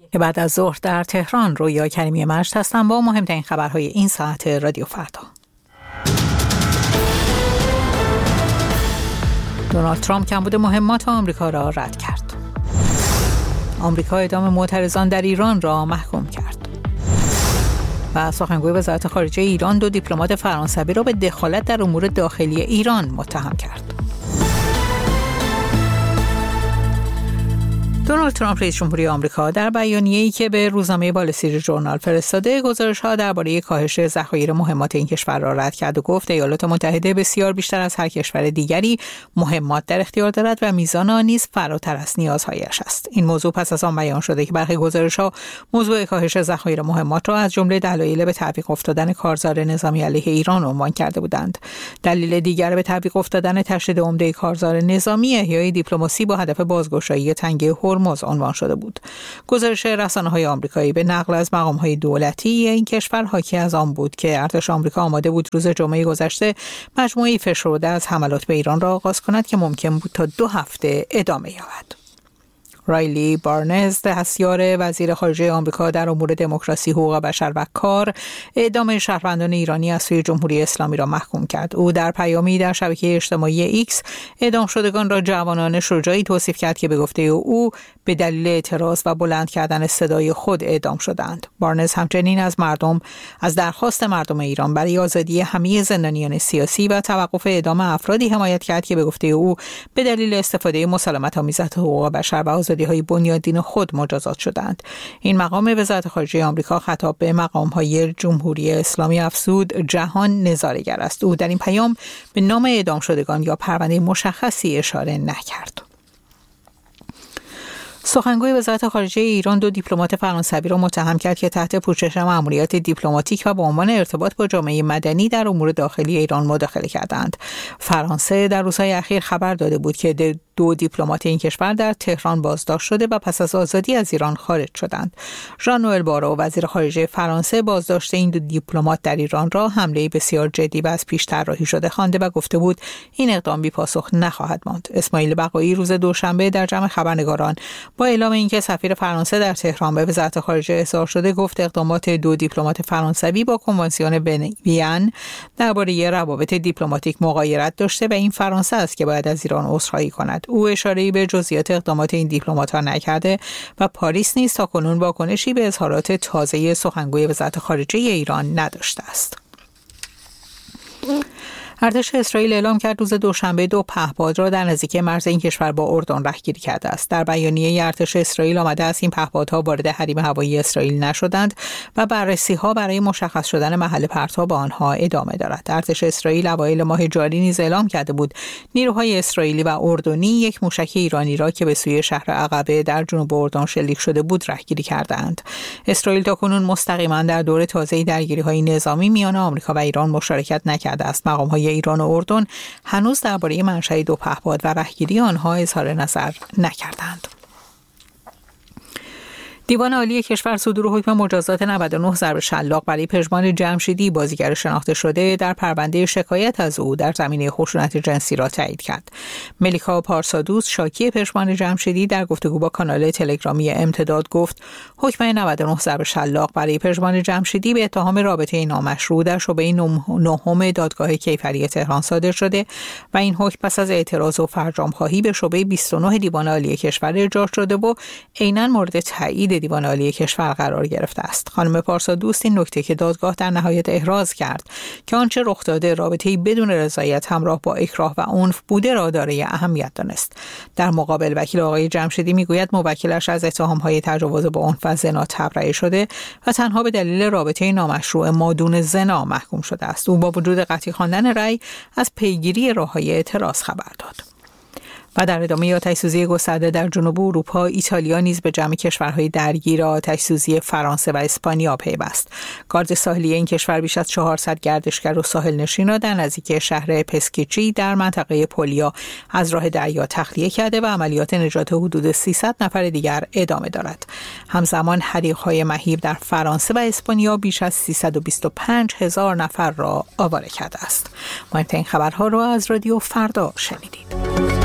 که بعد از ظهر در تهران. رویا کریمی مجد هستم با مهمترین خبرهای این ساعت رادیو فردا. دونالد ترامپ کمبود مهمات آمریکا را رد کرد. آمریکا اعدام معترضان در ایران را محکوم کرد. و سخنگوی وزارت خارجه ایران 2 دیپلمات فرانسوی را به دخالت در امور داخلی ایران متهم کرد. دونالد ترامپ رئیس جمهوری آمریکا در بیانیه‌ای که به روزنامه وال استریت ژورنال فرستاده، گزارش‌ها درباره کاهش ذخایر مهمات این کشور را رد کرد و گفت ایالات متحده بسیار بیشتر از هر کشور دیگری مهمات در اختیار دارد و میزان آن نیز فراتر از نیازهایش است. این موضوع پس از آن بیان شده که برخی گزارش‌ها موضوع کاهش ذخایر مهمات را از جمله دلایل به تعویق افتادن کارزار نظامی علیه ایران عنوان کرده بودند. دلیل دیگر به تعویق افتادن تشدید عمده کارزار نظامی احیای دیپلماسی با هدف بازگشایی تنگه هرمز عنوان شده بود. گزارش رسانه‌های آمریکایی به نقل از مقام‌های دولتی این کشور حاکی از آن بود که ارتش آمریکا آماده بود روز جمعه گذشته مجموعه‌ای فشرده از حملات به ایران را آغاز کند که ممکن بود تا 2 هفته ادامه یابد. رایلی بارنز، دستیار وزیر خارجه آمریکا در امور دموکراسی، حقوق بشر و کار، اعدام شهروندان ایرانی از سوی جمهوری اسلامی را محکوم کرد. او در پیامی در شبکه اجتماعی ایکس اعدام شدگان را جوانان شجاعی توصیف کرد که به گفته او به دلیل اعتراض و بلند کردن صدای خود اعدام شدند. بارنز همچنین از درخواست مردم ایران برای آزادی همه زندانیان سیاسی و توقف اعدام افرادی حمایت کرد که به گفته او به دلیل استفاده مسالمت‌آمیز از حقوق بشر و آزادی‌های بنیادین خود مجازات شدند. این مقام وزارت خارجه آمریکا خطاب به مقام‌های جمهوری اسلامی افزود جهان نظاره‌گر است. او در این پیام به نام اعدام شدگان یا پرونده مشخصی اشاره نکرد. سخنگوی وزارت خارجه ایران 2 دیپلمات فرانسوی را متهم کرد که تحت پوشش مأموریت دیپلماتیک و با عنوان ارتباط با جامعه مدنی در امور داخلی ایران مداخله کردند. فرانسه در روزهای اخیر خبر داده بود که 2 دیپلمات این کشور در تهران بازداشت شده و پس از آزادی از ایران خارج شدند. ژان نوئل بارو، وزیر خارجه فرانسه، بازداشت این 2 دیپلمات در ایران را حمله بسیار جدی و از پیش طراحی شده خوانده و گفته بود این اقدام بی‌پاسخ نخواهد ماند. اسماعیل بقایی روز دوشنبه در جمع خبرنگاران با اعلام اینکه سفیر فرانسه در تهران به وزارت خارجه احضار شده گفت اقدامات 2 دیپلمات فرانسوی با کنوانسیون وین درباره روابط دیپلماتیک مغایرت داشته و این فرانسه است که باید از ایران عذرخواهی کند. او اشاره‌ای به جزئیات اقدامات این دیپلمات‌ها نکرده و پاریس نیز تاکنون واکنشی به اظهارات تازه سخنگوی وزارت خارجه ایران نداشته است. ارتش اسرائیل اعلام کرد روز دوشنبه 2 پهپاد را در نزدیکی مرز این کشور با اردن رهگیری کرده است. در بیانیه ارتش اسرائیل آمده است این پهپادها وارد حریم هوایی اسرائیل نشدند و بررسی‌ها برای مشخص شدن محل پرتاب آنها ادامه دارد. ارتش اسرائیل اوایل ماه جاری نیز اعلام کرده بود نیروهای اسرائیلی و اردنی یک موشک ایرانی را که به سوی شهر عقبه در جنوب اردن شلیک شده بود رهگیری کردند. اسرائیل تاکنون مستقیما در دور تازه‌ای درگیری‌های نظامی میان آمریکا و ایران مشارکت نکرده است. مقام‌های ایران و اردن هنوز درباره منشأ 2 پهپاد و رهگیری آنها اظهار نظر نکردند. دیوان عالی کشور صدور حکم مجازات 99 ضرب شلاق برای پژمان جمشیدی، بازیگر شناخته شده در پرونده شکایت از او در زمینه خشونت جنسی را تایید کرد. ملیکا پارسادوس، شاکی پژمان جمشیدی، در گفتگو با کانال تلگرامی امتداد گفت حکم 99 ضرب شلاق برای پژمان جمشیدی به اتهام رابطه نامشروع در شعبه 9 دادگاه کیفری تهران صادر شده و این حکم پس از اعتراض و فرجام‌خواهی به شعبه 29 دیوان عالی کشور اجرا شده و عیناً مورد تایید دیوان عالی کشور قرار گرفته است. خانم پارسادوست این نکته که دادگاه در نهایت احراز کرد که آنچه رخ داده رابطه‌ای بدون رضایت همراه با اکراه و عنف بوده را دارای اهمیت دانست. در مقابل وکیل آقای جمشیدی میگوید موکلش از اتهام‌های تجاوز به عنف و زنا تبرئه شده و تنها به دلیل رابطه نامشروع مادون زنا محکوم شده است. او با وجود قطعی خواندن رأی از پیگیری راه‌های اعتراض خبر داد. و در ادامه آتش‌سوزی گسترده در جنوب اروپا، ایتالیا نیز به جمع کشورهای درگیر آتش‌سوزی فرانسه و اسپانیا پیوست. گارد ساحلی این کشور بیش از 400 گردشگر و ساحل نشین را در نزدیکی شهر پسکیچی در منطقه پولیا از راه دریا تخلیه کرده و عملیات نجات حدود 300 نفر دیگر ادامه دارد. همزمان حریق‌های مهیب در فرانسه و اسپانیا بیش از 325,000 نفر را آواره کرده است. مهمترین خبرها را از رادیو فردا شنیدید.